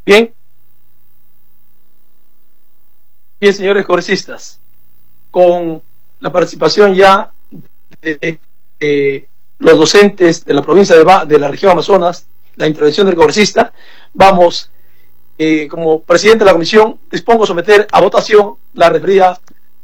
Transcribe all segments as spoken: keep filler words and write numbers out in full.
Bien. Bien, señores congresistas, con la participación ya de, de, de los docentes de la provincia de, ba de la región Amazonas, la intervención del congresista, vamos, eh, como presidente de la comisión, dispongo a someter a votación la referida,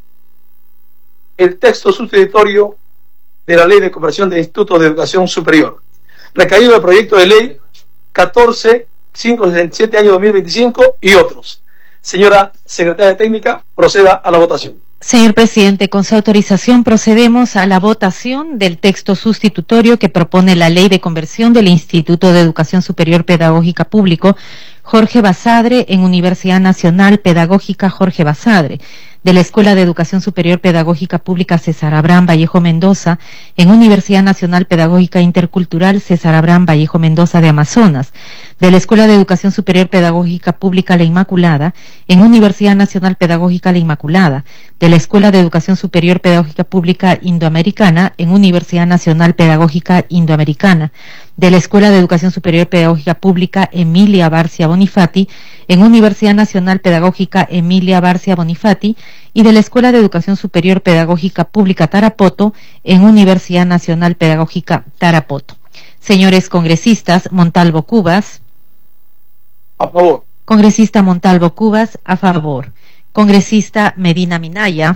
el texto sustitutorio de la Ley de Cooperación de Institutos de Educación Superior, recaído del proyecto de ley catorce mil quinientos sesenta y siete año dos mil veinticinco y otros. Señora secretaria técnica, proceda a la votación. Señor presidente, con su autorización procedemos a la votación del texto sustitutorio que propone la Ley de Conversión del Instituto de Educación Superior Pedagógica Público Jorge Basadre en Universidad Nacional Pedagógica Jorge Basadre, de la Escuela de Educación Superior Pedagógica Pública César Abraham Vallejo Mendoza en Universidad Nacional Pedagógica Intercultural César Abraham Vallejo Mendoza de Amazonas, de la Escuela de Educación Superior Pedagógica Pública La Inmaculada en Universidad Nacional Pedagógica La Inmaculada, de la Escuela de Educación Superior Pedagógica Pública Indoamericana en Universidad Nacional Pedagógica Indoamericana, de la Escuela de Educación Superior Pedagógica Pública Emilia Barcia Bonifati en Universidad Nacional Pedagógica Emilia Barcia Bonifati y de la Escuela de Educación Superior Pedagógica Pública Tarapoto en Universidad Nacional Pedagógica Tarapoto. Señores congresistas, Montalvo Cubas. A favor. Congresista Montalvo Cubas, a favor. Congresista Medina Minaya.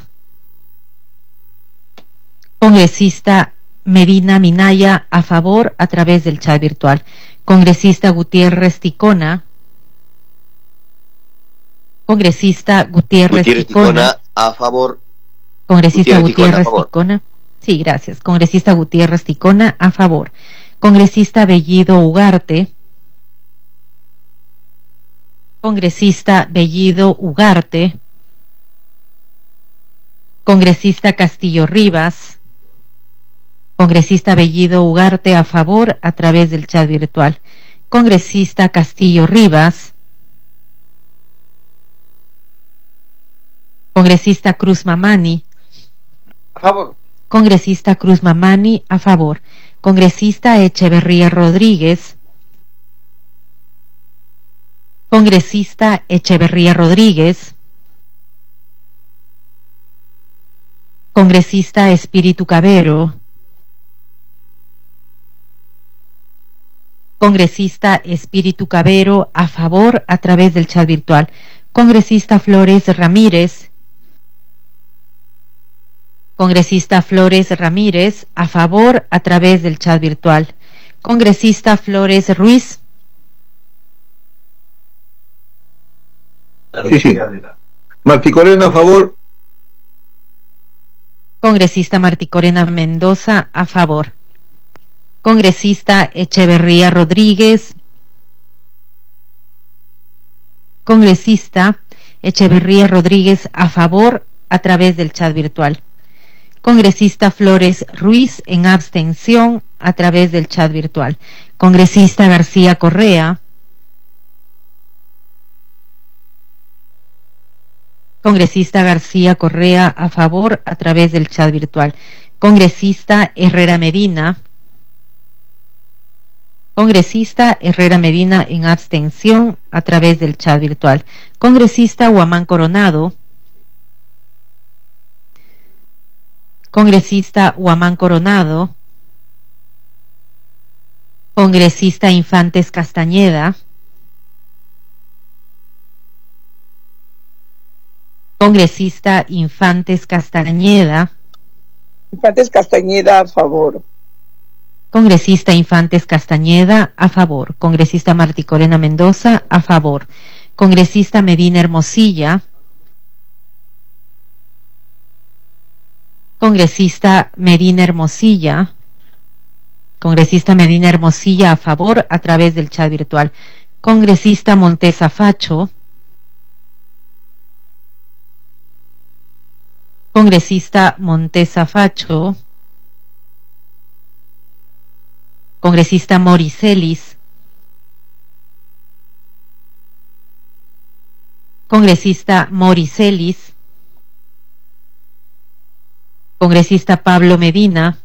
Congresista Medina Minaya, a favor, a través del chat virtual. Congresista Gutiérrez Ticona. Congresista Gutiérrez, Gutiérrez Ticona. Ticona, a favor. Congresista Gutiérrez, Gutiérrez Ticona, Ticona. Sí, gracias. Congresista Gutiérrez Ticona, a favor. Congresista Bellido Ugarte. Congresista Bellido Ugarte. Congresista Castillo Rivas. Congresista Bellido Ugarte, a favor, a través del chat virtual. Congresista Castillo Rivas. Congresista Cruz Mamani. A favor. Congresista Cruz Mamani, a favor. Congresista Echeverría Rodríguez. Congresista Echeverría Rodríguez. Congresista Espíritu Cabero. Congresista Espíritu Cabero, a favor, a través del chat virtual. Congresista Flores Ramírez. Congresista Flores Ramírez, a favor, a través del chat virtual. Congresista Flores Ruiz. Sí, sí. Martí Corena, a favor. Congresista Martí Corena Mendoza, a favor. Congresista Echeverría Rodríguez. Congresista Echeverría Rodríguez, a favor, a través del chat virtual. Congresista Flores Ruiz, en abstención, a través del chat virtual. Congresista García Correa. Congresista García Correa, a favor, a través del chat virtual. Congresista Herrera Medina. Congresista Herrera Medina, en abstención, a través del chat virtual. Congresista Huamán Coronado. Congresista Huamán Coronado. Congresista Infantes Castañeda. Congresista Infantes Castañeda. Infantes Castañeda, a favor. Congresista Infantes Castañeda, a favor. Congresista Martí Corena Mendoza, a favor. Congresista Medina Hermosilla. Congresista Medina Hermosilla. Congresista Medina Hermosilla, a favor, a través del chat virtual. Congresista Montesa Facho. Congresista Montesa Facho. Congresista Moricelis. Congresista Moricelis. Congresista Pablo Medina.